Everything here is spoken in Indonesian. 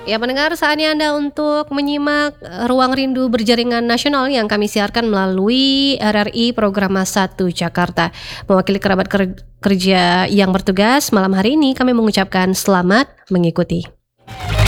Ya pendengar, saatnya Anda untuk menyimak Ruang Rindu Berjaringan Nasional yang kami siarkan melalui RRI Programa 1 Jakarta. Mewakili kerabat kerja yang bertugas malam hari ini, kami mengucapkan selamat mengikuti.